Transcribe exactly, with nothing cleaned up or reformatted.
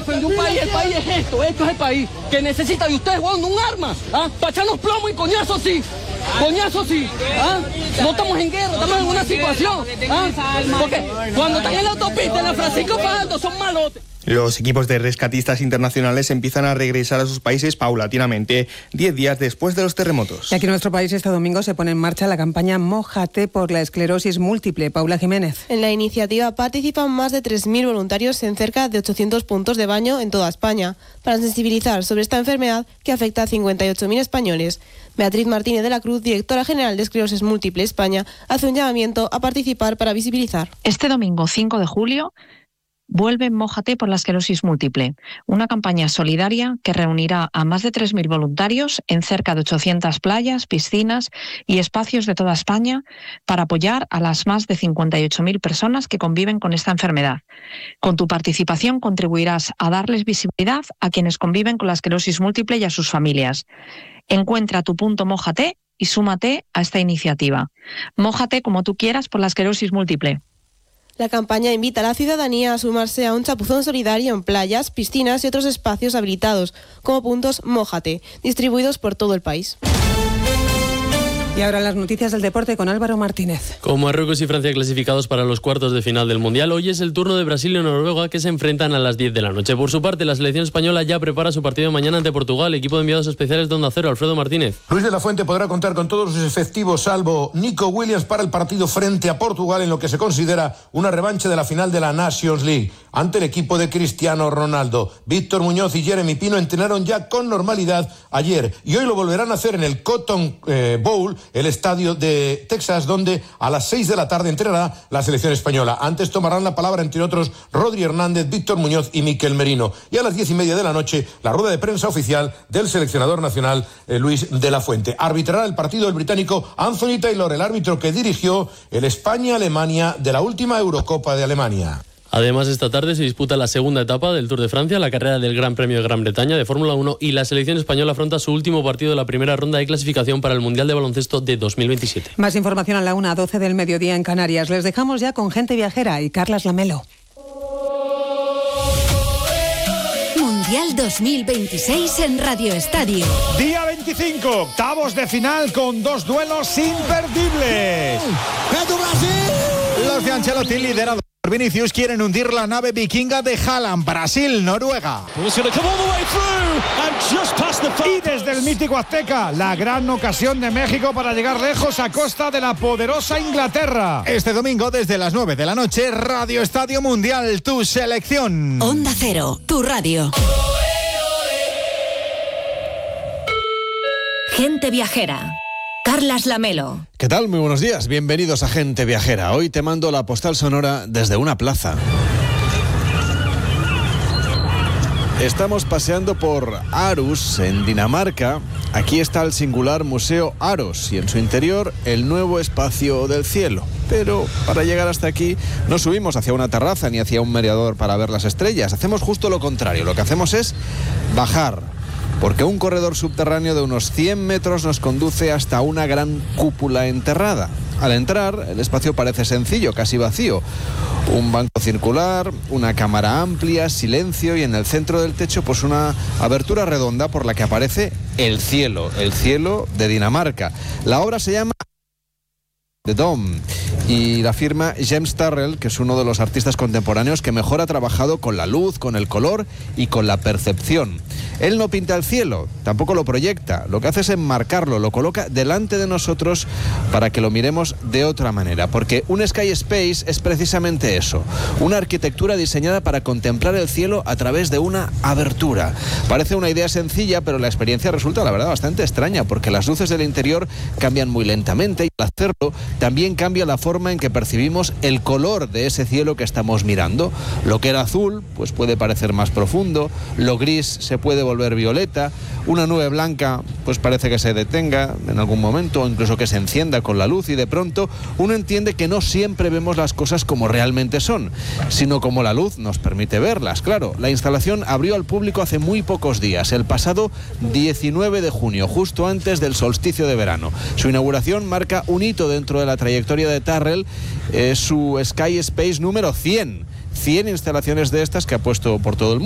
defender un país, el país es esto, esto es el país que necesita de ustedes, weón, un arma, ¿ah? Para echarnos plomo y coñazo sí, coñazo sí, ¿ah? No estamos en guerra, estamos en una situación, ¿ah? Porque cuando están en la autopista, en la Francisco Fajardo, son malotes. Los equipos de rescatistas internacionales empiezan a regresar a sus países paulatinamente, diez días después de los terremotos. Y aquí en nuestro país este domingo se pone en marcha la campaña Mójate por la esclerosis múltiple. Paula Jiménez. En la iniciativa participan más de tres mil voluntarios en cerca de ochocientos puntos de baño en toda España, para sensibilizar sobre esta enfermedad que afecta a cincuenta y ocho mil españoles. Beatriz Martínez de la Cruz, directora general de Esclerosis Múltiple España, hace un llamamiento a participar para visibilizar. Este domingo cinco de julio... vuelve Mójate por la esclerosis múltiple, una campaña solidaria que reunirá a más de tres mil voluntarios en cerca de ochocientas playas, piscinas y espacios de toda España para apoyar a las más de cincuenta y ocho mil personas que conviven con esta enfermedad. Con tu participación contribuirás a darles visibilidad a quienes conviven con la esclerosis múltiple y a sus familias. Encuentra tu punto Mójate y súmate a esta iniciativa. Mójate como tú quieras por la esclerosis múltiple. La campaña invita a la ciudadanía a sumarse a un chapuzón solidario en playas, piscinas y otros espacios habilitados como puntos Mójate, distribuidos por todo el país. Y ahora las noticias del deporte con Álvaro Martínez. Con Marruecos y Francia clasificados para los cuartos de final del Mundial, hoy es el turno de Brasil y Noruega, que se enfrentan a las diez de la noche. Por su parte, la selección española ya prepara su partido de mañana ante Portugal. Equipo de enviados especiales de Onda Cero, Alfredo Martínez. Luis de la Fuente podrá contar con todos sus efectivos, salvo Nico Williams, para el partido frente a Portugal, en lo que se considera una revancha de la final de la Nations League ante el equipo de Cristiano Ronaldo. Víctor Muñoz y Jeremy Pino entrenaron ya con normalidad ayer y hoy lo volverán a hacer en el Cotton eh, Bowl, el estadio de de Texas, donde a las seis de la tarde entrenará la selección española. Antes tomarán la palabra, entre otros, Rodri Hernández, Víctor Muñoz y Mikel Merino. Y a las diez y media de la noche, la rueda de prensa oficial del seleccionador nacional, eh, Luis de la Fuente. Arbitrará el partido el británico Anthony Taylor, el árbitro que dirigió el España-Alemania de la última Eurocopa de Alemania. Además, esta tarde se disputa la segunda etapa del Tour de Francia, la carrera del Gran Premio de Gran Bretaña de Fórmula uno, y la selección española afronta su último partido de la primera ronda de clasificación para el Mundial de Baloncesto de dos mil veintisiete. Más información a la una doce del mediodía en Canarias. Les dejamos ya con Gente Viajera y Carlas Lamelo. Mundial dos mil veintiséis en Radio Estadio. Día veinticinco, octavos de final con dos duelos imperdibles. Los de Ancelotti, liderados por Vinicius, quieren hundir la nave vikinga de Haaland. Brasil, Noruega. Y desde el mítico Azteca, la gran ocasión de México para llegar lejos a costa de la poderosa Inglaterra. Este domingo, desde las nueve de la noche, Radio Estadio Mundial, tu selección. Onda Cero, tu radio. Gente Viajera. Carlas Lamelo. ¿Qué tal? Muy buenos días. Bienvenidos a Gente Viajera. Hoy te mando la postal sonora desde una plaza. Estamos paseando por Aarhus, en Dinamarca. Aquí está el singular Museo Aros y en su interior el nuevo espacio del cielo. Pero para llegar hasta aquí no subimos hacia una terraza ni hacia un mirador para ver las estrellas. Hacemos justo lo contrario. Lo que hacemos es bajar, porque un corredor subterráneo de unos cien metros nos conduce hasta una gran cúpula enterrada. Al entrar, el espacio parece sencillo, casi vacío. Un banco circular, una cámara amplia, silencio y en el centro del techo pues una abertura redonda por la que aparece el cielo, el cielo de Dinamarca. La obra se llama The Dome y la firma James Turrell, que es uno de los artistas contemporáneos que mejor ha trabajado con la luz, con el color y con la percepción. Él no pinta el cielo, tampoco lo proyecta, lo que hace es enmarcarlo, lo coloca delante de nosotros para que lo miremos de otra manera, porque un Sky Space es precisamente eso, una arquitectura diseñada para contemplar el cielo a través de una abertura. Parece una idea sencilla, pero la experiencia resulta, la verdad, bastante extraña, porque las luces del interior cambian muy lentamente y al hacerlo también cambia la forma en que percibimos el color de ese cielo que estamos mirando. Lo que era azul, pues puede parecer más profundo, lo gris se puede volver violeta, una nube blanca pues parece que se detenga en algún momento o incluso que se encienda con la luz y de pronto uno entiende que no siempre vemos las cosas como realmente son, sino como la luz nos permite verlas. Claro, la instalación abrió al público hace muy pocos días, el pasado diecinueve de junio, justo antes del solsticio de verano. Su inauguración marca un hito dentro de la trayectoria de Turrell, es su Sky Space número cien, cien instalaciones de estas que ha puesto por todo el mundo.